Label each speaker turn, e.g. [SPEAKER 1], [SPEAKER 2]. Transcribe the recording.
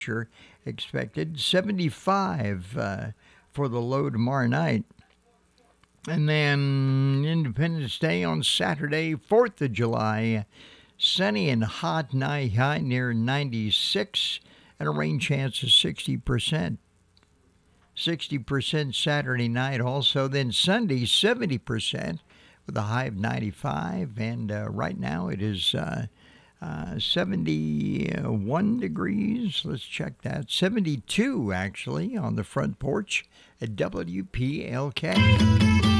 [SPEAKER 1] expected. 75 for the low tomorrow night. And then Independence Day on Saturday, 4th of July. Sunny and hot, night high near 96, and a rain chance of 60%. 60% Saturday night also. Then Sunday, 70% with a high of 95. And right now it is 71 degrees. Let's check that. 72 actually on the front porch at WPLK.